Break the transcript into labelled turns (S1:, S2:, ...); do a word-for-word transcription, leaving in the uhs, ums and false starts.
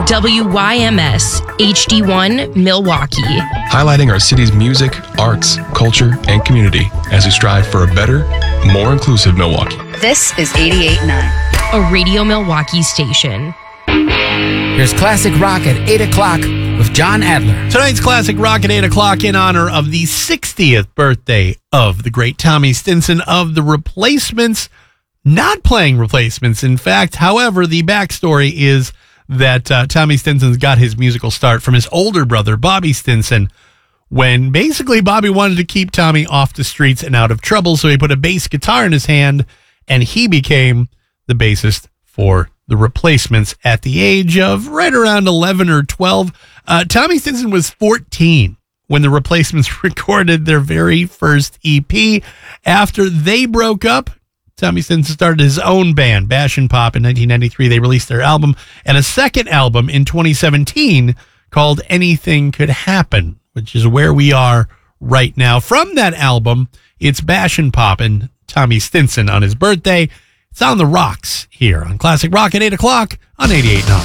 S1: W Y M S H D one Milwaukee.
S2: Highlighting our city's music, arts, culture, and community as we strive for a better, more inclusive Milwaukee.
S3: This is eighty-eight point nine.
S1: A Radio Milwaukee station.
S4: Here's Classic Rock at eight o'clock with John Adler.
S5: Tonight's Classic Rock at eight o'clock in honor of the sixtieth birthday of the great Tommy Stinson of The Replacements. Not playing Replacements, in fact. However, the backstory is that uh, Tommy Stinson's got his musical start from his older brother, Bobby Stinson, when basically Bobby wanted to keep Tommy off the streets and out of trouble, so he put a bass guitar in his hand, and he became the bassist for The Replacements at the age of right around eleven or twelve. Uh, Tommy Stinson was fourteen when The Replacements recorded their very first E P. After they broke up, Tommy Stinson started his own band, Bash and Pop, in nineteen ninety-three. They released their album and a second album in twenty seventeen called Anything Could Happen, which is where we are right now. From that album, it's Bash and Pop and Tommy Stinson on his birthday. It's on the rocks here on Classic Rock at eight o'clock on eighty-eight point nine.